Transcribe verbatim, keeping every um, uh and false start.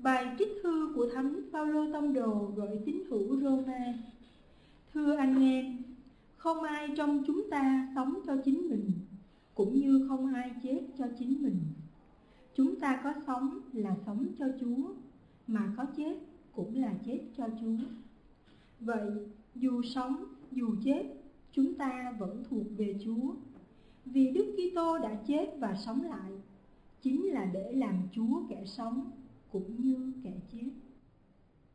Bài trích thư của Thánh Phaolô Tông Đồ gửi tín hữu Roma. Thưa anh em, không ai trong chúng ta sống cho chính mình, cũng như không ai chết cho chính mình. Chúng ta có sống là sống cho Chúa, mà có chết cũng là chết cho Chúa. Vậy dù sống, dù chết, chúng ta vẫn thuộc về Chúa. Vì Đức Kitô đã chết và sống lại, chính là để làm Chúa kẻ sống cũng như kẻ chết.